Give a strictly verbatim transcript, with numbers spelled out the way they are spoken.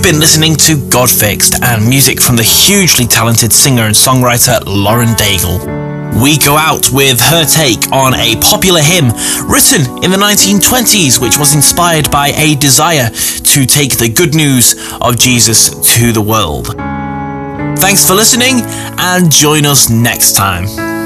been listening to God Fixed and music from the hugely talented singer and songwriter Lauren Daigle. We go out with her take on a popular hymn written in the nineteen twenties, which was inspired by a desire to take the good news of Jesus to the world. Thanks for listening, and join us next time.